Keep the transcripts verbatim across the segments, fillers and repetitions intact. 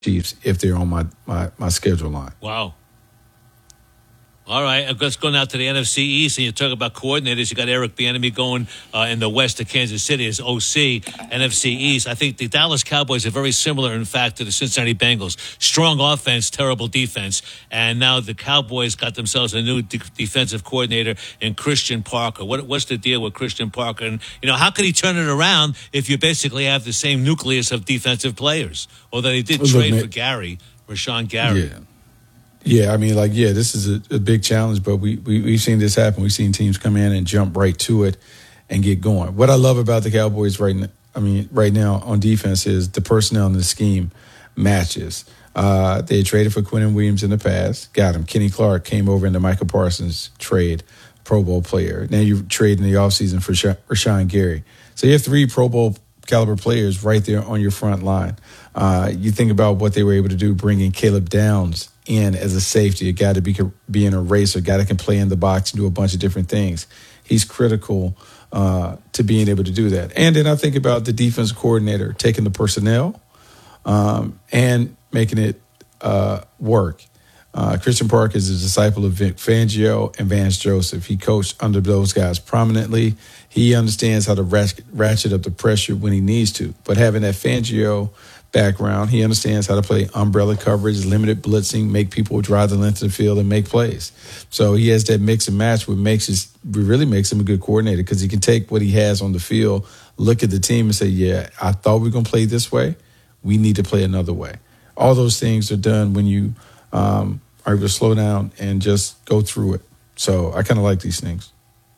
Chiefs if they're on my, my, my schedule line. Wow. All right, let's go now to the N F C East, and you talk about coordinators. You got Eric Bieniemy going uh, in the West to Kansas City as O C. N F C East, I think the Dallas Cowboys are very similar, in fact, to the Cincinnati Bengals. Strong offense, terrible defense, and now the Cowboys got themselves a new de- defensive coordinator in Christian Parker. What, what's the deal with Christian Parker? And you know, how could he turn it around if you basically have the same nucleus of defensive players? Although they did Look, trade man. for Gary, Rashawn Gary. Yeah. Yeah, I mean, like, yeah, this is a, a big challenge, but we, we, we've seen this happen. We've seen teams come in and jump right to it and get going. What I love about the Cowboys right now, I mean, right now on defense is the personnel and the scheme matches. Uh, they traded for Quinnen Williams in the past, got him. Kenny Clark came over in the Michael Parsons trade, Pro Bowl player. Now you trade in the offseason for Rashawn Gary. So you have three Pro Bowl caliber players right there on your front line. Uh, you think about what they were able to do, bringing Caleb Downs in as a safety, a guy to be be an eraser, a guy that can play in the box and do a bunch of different things. He's critical uh, to being able to do that. And then I think about the defense coordinator taking the personnel um, and making it uh, work. Uh, Christian Park is a disciple of Vic Fangio and Vance Joseph. He coached under those guys prominently. He understands how to ratchet, ratchet up the pressure when he needs to. But having that Fangio background, he understands how to play umbrella coverage, limited blitzing, make people drive the length of the field and make plays. So he has that mix and match, what makes his, really makes him a good coordinator because he can take what he has on the field, look at the team and say, yeah, I thought we were going to play this way. We need to play another way. All those things are done when you um, are able to slow down and just go through it. So I kind of like these things.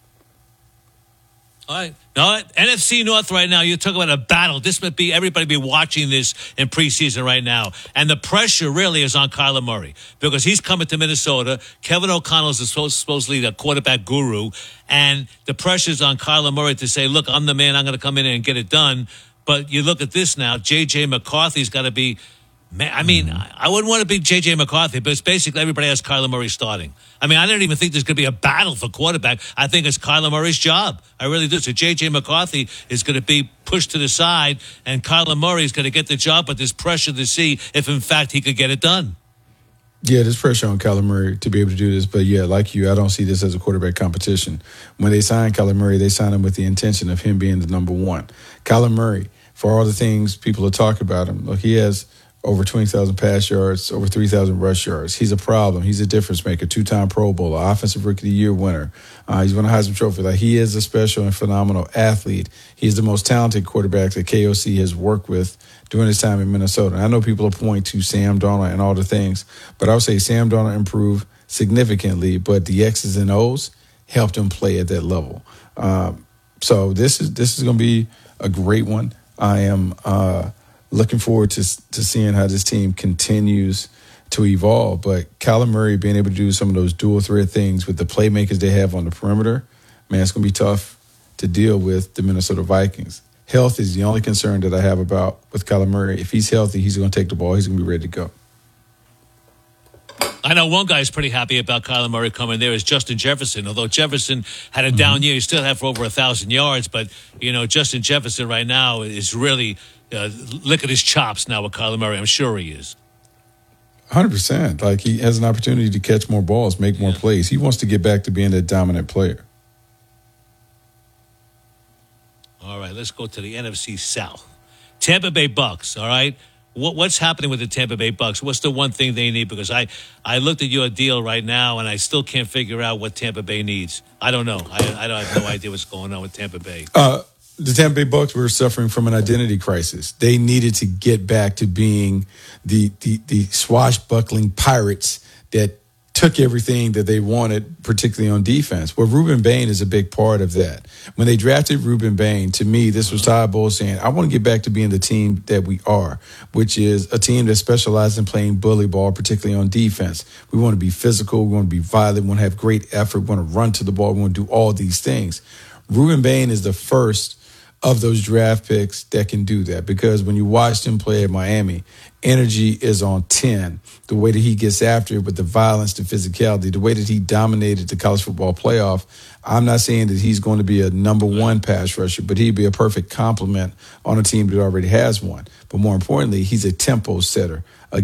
All right. No, N F C North right now, you're talking about a battle. This might be, everybody be watching this in preseason right now. And the pressure really is on Kyler Murray because he's coming to Minnesota. Kevin O'Connell is supposedly the quarterback guru. And the pressure's on Kyler Murray to say, look, I'm the man. I'm going to come in and get it done. But you look at this now, J J. McCarthy's got to be, I mean, I wouldn't want to be J J. McCarthy, but it's basically everybody has Kyler Murray starting. I mean, I don't even think there's going to be a battle for quarterback. I think it's Kyler Murray's job. I really do. So J J. McCarthy is going to be pushed to the side, and Kyler Murray is going to get the job, but there's pressure to see if, in fact, he could get it done. Yeah, there's pressure on Kyler Murray to be able to do this. But, yeah, like you, I don't see this as a quarterback competition. When they signed Kyler Murray, they signed him with the intention of him being the number one. Kyler Murray, for all the things people are talking about him, look, he has over twenty thousand pass yards, over three thousand rush yards. He's a problem. He's a difference maker, two-time Pro Bowler, Offensive Rookie of the Year winner. Uh, he's won a Heisman Trophy. Like, he is a special and phenomenal athlete. He's the most talented quarterback that K O C has worked with during his time in Minnesota. And I know people are pointing to Sam Darnold and all the things, but I would say Sam Darnold improved significantly, but the X's and O's helped him play at that level. Um, so this is this is going to be a great one. I am uh, – looking forward to to seeing how this team continues to evolve. But Kyler Murray being able to do some of those dual threat things with the playmakers they have on the perimeter, man, it's going to be tough to deal with the Minnesota Vikings. Health is the only concern that I have about with Kyler Murray. If he's healthy, he's going to take the ball. He's going to be ready to go. I know one guy's pretty happy about Kyler Murray coming there is Justin Jefferson. Although Jefferson had a down mm-hmm. year, he still had for over a thousand yards. But, you know, Justin Jefferson right now is really uh, look at his chops now with Kyler Murray. I'm sure he is. one hundred percent. Like, he has an opportunity to catch more balls, make more yeah. plays. He wants to get back to being that dominant player. All right, let's go to the N F C South. Tampa Bay Bucks, all right? What, what's happening with the Tampa Bay Bucks? What's the one thing they need? Because I, I looked at your deal right now, and I still can't figure out what Tampa Bay needs. I don't know. I, I, don't, I have no idea what's going on with Tampa Bay. Uh, the Tampa Bay Bucks were suffering from an identity crisis. They needed to get back to being the the, the swashbuckling Pirates that took everything that they wanted, particularly on defense. Well, Ruben Bain is a big part of that. When they drafted Ruben Bain, to me, this was Todd Bowles saying, I want to get back to being the team that we are, which is a team that specializes in playing bully ball, particularly on defense. We want to be physical. We want to be violent. We want to have great effort. We want to run to the ball. We want to do all these things. Ruben Bain is the first of those draft picks that can do that, because when you watched him play at Miami, energy is on ten. The way that he gets after it with the violence, the physicality, the way that he dominated the college football playoff. I'm not saying that he's going to be a number one pass rusher, but he'd be a perfect complement on a team that already has one. But more importantly, he's a tempo setter.